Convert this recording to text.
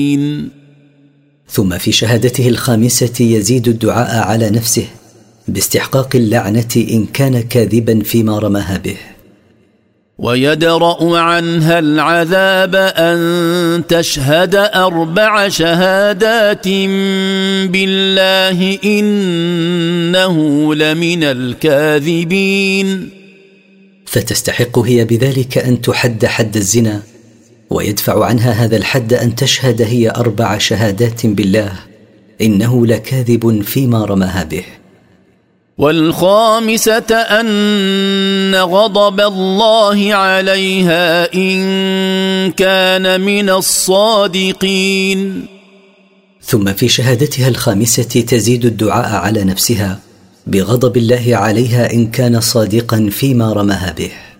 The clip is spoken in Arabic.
ثم في شهادته الخامسة يزيد الدعاء على نفسه باستحقاق اللعنة إن كان كاذبا فيما رماها به، ويدرأ عنها العذاب أن تشهد 4 شهادات بالله إنه لمن الكاذبين. فتستحق هي بذلك أن تحد حد الزنا، ويدفع عنها هذا الحد أن تشهد هي 4 شهادات بالله إنه لكاذب فيما رماها به. والخامسة أن غضب الله عليها إن كان من الصادقين. ثم في شهادتها الخامسة تزيد الدعاء على نفسها بغضب الله عليها إن كان صادقا فيما رماها به.